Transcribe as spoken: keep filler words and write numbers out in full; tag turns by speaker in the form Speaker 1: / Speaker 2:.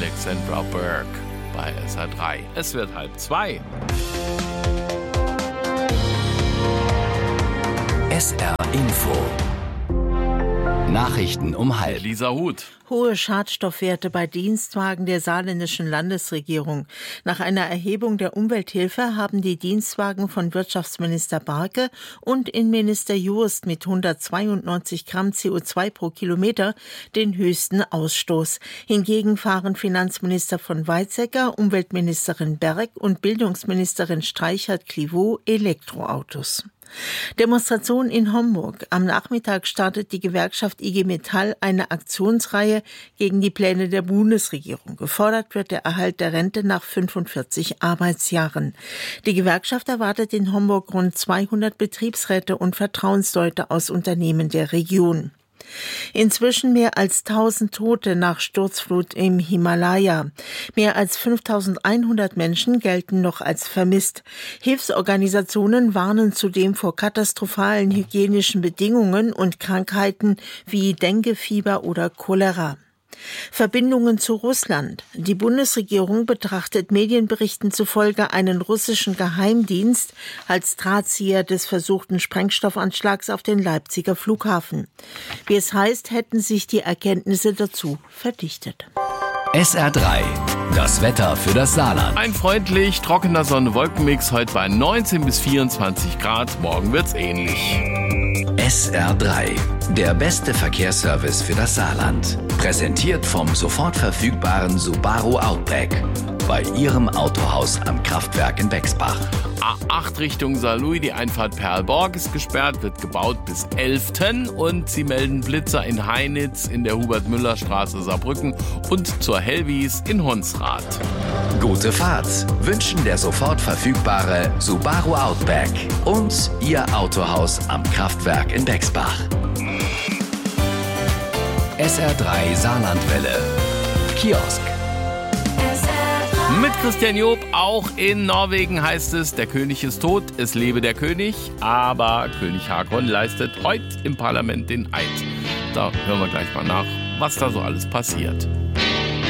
Speaker 1: Alexandra Burke bei S R drei. Es wird halb zwei.
Speaker 2: S R Info. Nachrichten um halb.
Speaker 1: Lisa Huth.
Speaker 3: Hohe Schadstoffwerte bei Dienstwagen der saarländischen Landesregierung. Nach einer Erhebung der Umwelthilfe haben die Dienstwagen von Wirtschaftsminister Barke und Innenminister Jost mit hundertzweiundneunzig Gramm C O zwei pro Kilometer den höchsten Ausstoß. Hingegen fahren Finanzminister von Weizsäcker, Umweltministerin Berg und Bildungsministerin Streichert-Clivaux Elektroautos. Demonstration in Homburg. Am Nachmittag startet die Gewerkschaft I G Metall eine Aktionsreihe gegen die Pläne der Bundesregierung. Gefordert wird der Erhalt der Rente nach fünfundvierzig Arbeitsjahren. Die Gewerkschaft erwartet in Homburg rund zweihundert Betriebsräte und Vertrauensleute aus Unternehmen der Region. Inzwischen mehr als tausend Tote nach Sturzflut im Himalaya. Mehr als fünftausendeinhundert Menschen gelten noch als vermisst. Hilfsorganisationen warnen zudem vor katastrophalen hygienischen Bedingungen und Krankheiten wie Denguefieber oder Cholera. Verbindungen zu Russland. Die Bundesregierung betrachtet Medienberichten zufolge einen russischen Geheimdienst als Drahtzieher des versuchten Sprengstoffanschlags auf den Leipziger Flughafen. Wie es heißt, hätten sich die Erkenntnisse dazu verdichtet.
Speaker 2: S R drei. Das Wetter für das Saarland.
Speaker 1: Ein freundlich trockener Sonne-Wolkenmix heute bei neunzehn bis vierundzwanzig Grad. Morgen wird's ähnlich.
Speaker 2: S R drei. Der beste Verkehrsservice für das Saarland. Präsentiert vom sofort verfügbaren Subaru Outback. Bei Ihrem Autohaus am Kraftwerk in Bexbach.
Speaker 1: A acht Richtung Saarlouis, die Einfahrt Perlborg ist gesperrt, wird gebaut bis elften Und sie melden Blitzer in Heinitz, in der Hubert-Müller-Straße Saarbrücken und zur Hellwies in Hunsrad.
Speaker 2: Gute Fahrt wünschen der sofort verfügbare Subaru Outback und Ihr Autohaus am Kraftwerk in Bexbach. S R drei Saarlandwelle. Kiosk.
Speaker 1: Mit Christian Job, auch in Norwegen heißt es, der König ist tot, es lebe der König, aber König Haakon leistet heute im Parlament den Eid. Da hören wir gleich mal nach, was da so alles passiert.